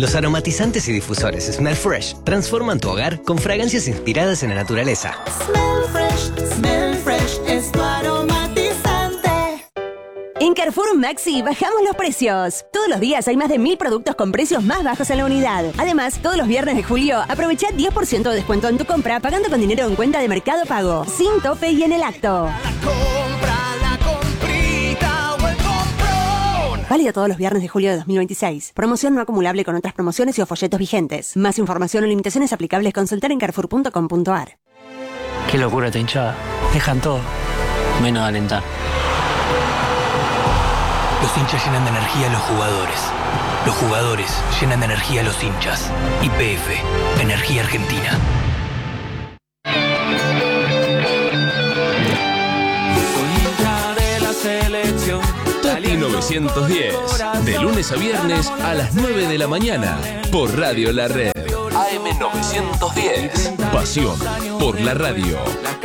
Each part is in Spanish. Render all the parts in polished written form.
Los aromatizantes y difusores Smell Fresh transforman tu hogar con fragancias inspiradas en la naturaleza. Smell Fresh es tu aromatizante. En Carrefour Maxi bajamos los precios. Todos los días hay más de 1000 productos con precios más bajos en la unidad. Además, todos los viernes de julio aprovecha 10% de descuento en tu compra pagando con dinero en cuenta de Mercado Pago, sin tope y en el acto. Válido todos los viernes de julio de 2026. Promoción no acumulable con otras promociones y o folletos vigentes. Más información o limitaciones aplicables consultar en carrefour.com.ar. Qué locura esta hinchada. Dejan todo, menos de alentar. Los hinchas llenan de energía a los jugadores. Los jugadores llenan de energía a los hinchas. YPF, Energía Argentina. Tati 910, de lunes a viernes a las 9 de la mañana, por Radio La Red. AM 910, pasión por la radio.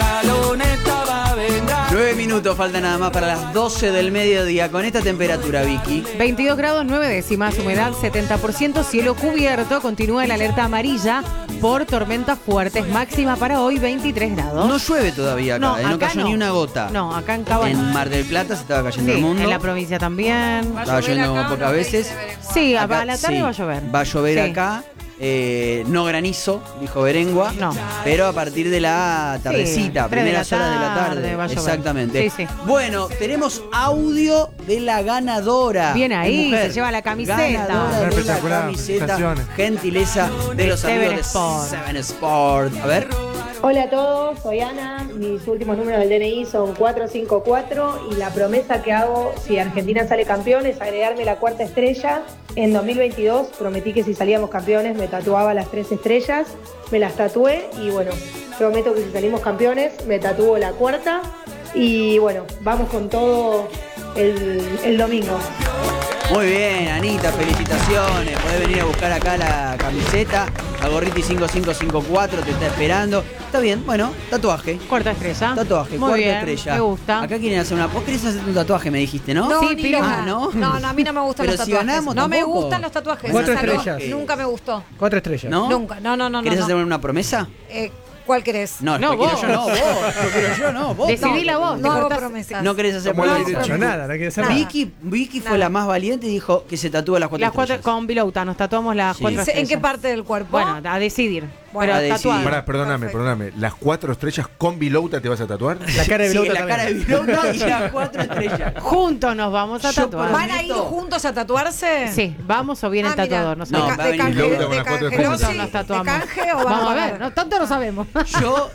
9 minutos faltan nada más para las 12 del mediodía. Con esta temperatura, Vicky. 22 grados 9 décimas, humedad 70%, cielo cubierto. Continúa la alerta amarilla por tormentas fuertes. Máxima para hoy 23 grados. No llueve todavía acá, no cayó ni una gota. No, acá en Cava. En Mar del Plata se estaba cayendo el mundo. En la provincia también. Estaba lloviendo como pocas veces. Sí, acá, a la tarde va a llover. Va a llover acá. No granizo, dijo Berengua, pero a partir de la tardecita, primeras horas de la tarde. Exactamente. Sí. Bueno, tenemos audio de la ganadora. Bien ahí, se lleva la camiseta. Ganadora de la camiseta, gentileza de los amigos de Seven Sport. A ver. Hola a todos, soy Ana, mis últimos números del DNI son 454 y la promesa que hago si Argentina sale campeón es agregarme la 4ª estrella. En 2022 prometí que si salíamos campeones me tatuaba las 3 estrellas, me las tatué y bueno, prometo que si salimos campeones me tatúo la 4ª y bueno, vamos con todo el domingo. Muy bien, Anita, felicitaciones. Podés venir a buscar acá la camiseta. Agorriti 5554 te está esperando. Está bien, bueno, tatuaje. 4ª estrella. Tatuaje, muy 4ª bien, estrella. Me gusta. Acá quieren hacer una. Vos querés hacer un tatuaje, me dijiste, ¿no? No, sí, Pilo. ¿no? No, a mí no me gustan los Pero si tatuajes. ganamos, no me tampoco. gustan los tatuajes. 4 estrellas. Nunca me gustó. 4 estrellas. ¿No? Nunca. No. ¿Querés hacer una promesa? ¿Cuál querés? No, vos. yo no, vos. Lo quiero yo, no, vos. Decidila vos. No hago promesas. No querés hacer Nada, no quiere hacer nada. Vicky fue la más valiente y dijo que se tatúa las 4 Las 4 estrellas. con Bilouta, nos tatuamos las 4 estrellas. ¿En qué parte del cuerpo? Bueno, a decidir. Bueno, pero tatuar. Pará, perdóname. ¿Las 4 estrellas con Bilouta te vas a tatuar? La cara de Bilouta la cara de Bilouta y las 4 estrellas. Juntos nos vamos a tatuar. ¿Van a ir juntos a tatuarse? Sí, vamos o viene el tatuador. No No, va a venir Bilouta con las 4 Juntos estrellas. nos tatuamos. ¿De canje o vamos a ver? No, tanto no sabemos. Yo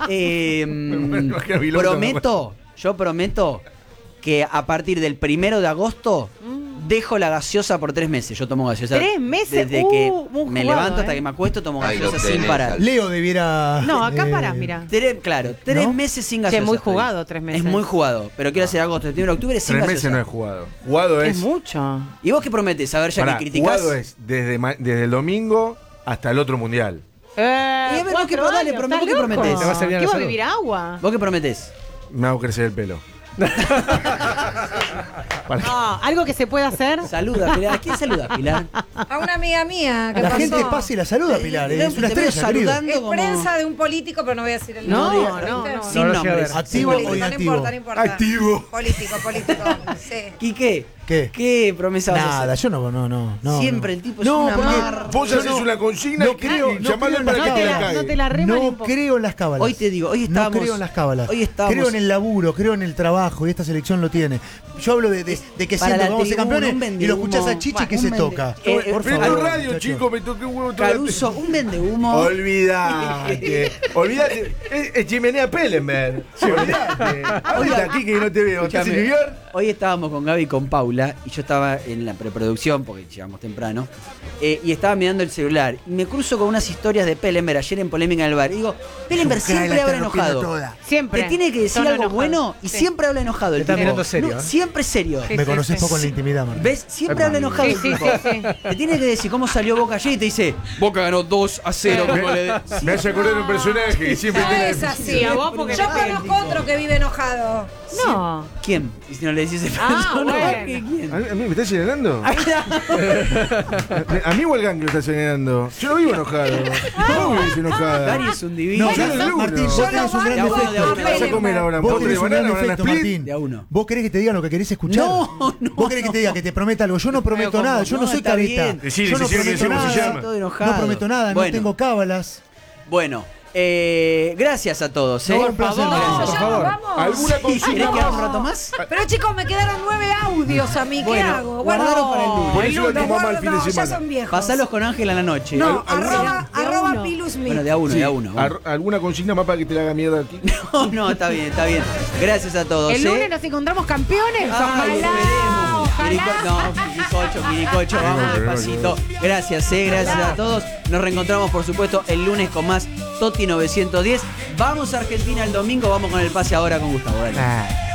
prometo que a partir del 1 de agosto dejo la gaseosa por 3 meses. Yo tomo gaseosa. 3 meses. Desde que muy me jugado, levanto hasta que me acuesto, tomo gaseosa sin parar. Leo debiera. No, acá parás, mira. 3 meses sin gaseosa. Es muy jugado, 3 meses. Es muy jugado. Pero quiero hacer agosto, septiembre, octubre sin 3 gaseosa. meses no es jugado. Jugado Es mucho. ¿Y vos qué prometes? A ver, ya Pará, que criticás. jugado es desde el domingo hasta el otro mundial. ¿Vos qué prometés? Te va a servir a la ¿Qué va a salud. vivir agua? ¿Vos qué prometés? Me hago crecer el pelo. No, algo que se pueda hacer. Saluda, Pilar. ¿A quién saluda, Pilar? A una amiga mía. ¿Qué La pasó? gente pasa y la saluda, Pilar. Es una Te veo estrella, querido. saludando Es como... prensa de un político, pero no voy a decir el No, nombre. no. Sin No, nombres. ¿Activo Político, o no inactivo? importa. Activo. Político. Sí. ¿Y qué? ¿Qué? ¿Qué promesa vas a Nada, hacer? yo no. Siempre el tipo es No, una porque mar... Vos Yo haces no- una consigna no creo- y no llamalo creo para en que la te la cábala. cague. No te la reman No un poco. creo en las cábalas. Hoy te digo, hoy estamos... No creo en las cábalas. Hoy estamos... Creo en el laburo, creo en el trabajo y esta selección lo tiene. Yo hablo de que Para siento la que vamos a ser tribuna, campeones un vende y lo escuchás humo. a Chichi Bueno, que un se vende- toca. por Prende favor, radio, muchacho. chico, me toqué un huevo todo. Caruso, un vende humo. Olvídate. Olvídate. Es Chimenea Pellenberg. Olvídate. Ahorita aquí que no te veo. ¿Estás en New York? Hoy estábamos con Gaby y con Paula y yo estaba en la preproducción porque llegamos temprano y estaba mirando el celular y me cruzo con unas historias de Pellenberg ayer en Polémica en el Bar y digo, Pellenberg siempre habla enojado. Siempre. Te tiene que decir Tono algo enojado. bueno y Sí. siempre habla enojado. Te El está tipo. mirando serio, Siempre serio. Me conoces poco en la intimidad, Martín. ¿Ves? Siempre habla enojado el tipo. Te tiene que decir cómo salió Boca ayer y te dice, Boca ganó 2-0. Me hace acordar de un personaje que siempre No tiene. es así. Sí, a vos porque Yo no conozco otro que vive enojado. No. ¿Quién? Y si no le decís ese Ah, persona, bueno. ¿quién? ¿A mí me está señalando? A mí o al gang que lo está señalando. Yo no vivo enojado. ¿Cómo vives enojada? Gary es un divino. No, yo no digo Martín, uno. vos tenés un gran De a uno, de a defecto. uno. ¿Qué vas a comer ahora? Vos ¿Postre de tenés un gran banana, banana defecto, split? Martín. De a uno. ¿Vos querés que te digan lo que querés escuchar? No, ¿Vos querés que te diga que te prometa algo? Yo no prometo ¿cómo? nada, yo no No, soy está careta. bien. Decile, Yo no si prometo cómo se nada. llama. Todo enojado. No prometo nada, Bueno. no tengo cábalas. Bueno, gracias a todos. No, un placer, Martín, No, por ya favor. nos vamos. ¿Alguna ¿Querés consigna que haga un más? rato más? Pero chicos, me quedaron 9 audios a mí. ¿Qué Bueno, hago? guardaron para el lunes. Por eso los tu mamá el guardo- fin de no, ya semana. son viejos. Pasalos con Ángel a la noche. No, ¿Alguna- arroba Pilusmi. Bueno, de a uno, Sí. de a uno. ¿Alguna consigna más para que te la haga mierda aquí? No, no, está bien, está bien. Gracias a todos. El lunes nos encontramos campeones. Ay, Ojalá. Quiricocho, vamos despacito. Gracias, gracias a todos. Nos reencontramos, por supuesto, el lunes con más Toti 910. Vamos a Argentina el domingo, vamos con el pase ahora con Gustavo. Dale.